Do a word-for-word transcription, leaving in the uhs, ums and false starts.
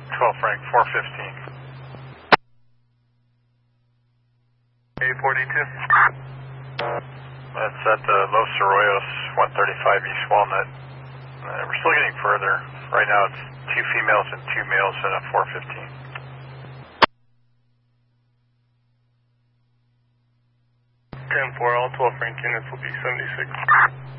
twelve Frank, four fifteen. A forty-two. That's at the Los Arroyos, one thirty-five East Walnut. Uh, we're still getting further. Right now it's two females and two males in a four fifteen. ten four, all twelve Frank units will be seventy-six.